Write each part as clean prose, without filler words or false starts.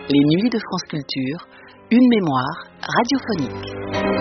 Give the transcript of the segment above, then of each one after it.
Les Nuits de France Culture, une mémoire radiophonique.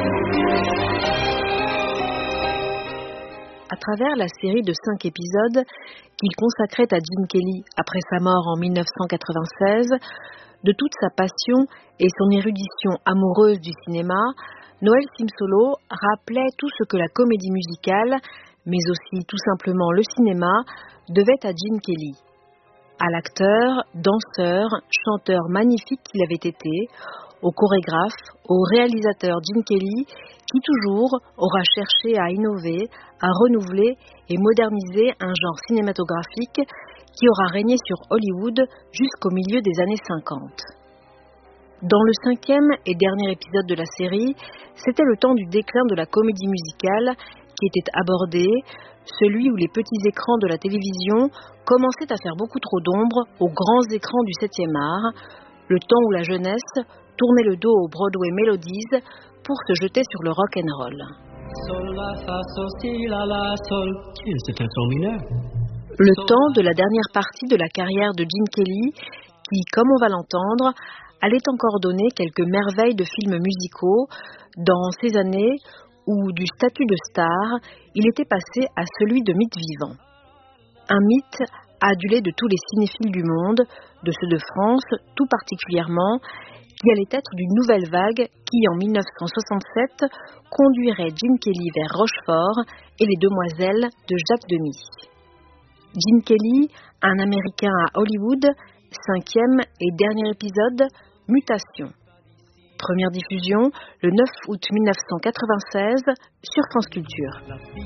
À travers la série de 5 épisodes qu'il consacrait à Gene Kelly après sa mort en 1996, de toute sa passion et son érudition amoureuse du cinéma, Noël Simsolo rappelait tout ce que la comédie musicale, mais aussi tout simplement le cinéma, devait à Gene Kelly. À l'acteur, danseur, chanteur magnifique qu'il avait été, au chorégraphe, au réalisateur Gene Kelly, qui toujours aura cherché à innover, à renouveler et moderniser un genre cinématographique qui aura régné sur Hollywood jusqu'au milieu des années 50. Dans le 5e et dernier épisode de la série, c'était le temps du déclin de la comédie musicale qui était abordé, celui où les petits écrans de la télévision commençaient à faire beaucoup trop d'ombre aux grands écrans du 7e art, le temps où la jeunesse tournait le dos aux Broadway Melodies pour se jeter sur le rock and roll. Sol, la, fa, sol, si, la, sol. C'est un sol mineur. Le temps de la dernière partie de la carrière de Gene Kelly qui, comme on va l'entendre, allait encore donner quelques merveilles de films musicaux dans ces années où du statut de star, il était passé à celui de mythe vivant. Un mythe adulé de tous les cinéphiles du monde, de ceux de France tout particulièrement, qui allait être d'une nouvelle vague qui, en 1967, conduirait Gene Kelly vers Rochefort et les Demoiselles de Jacques Demy. Gene Kelly, un Américain à Hollywood, 5e et dernier épisode, Mutation. Première diffusion le 9 août 1996 sur France Culture.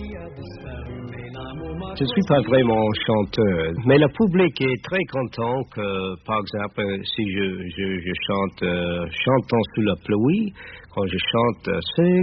Je ne suis pas vraiment chanteur, mais le public est très content que, par exemple, si je chante Chantons sous la pluie, quand je chante Sing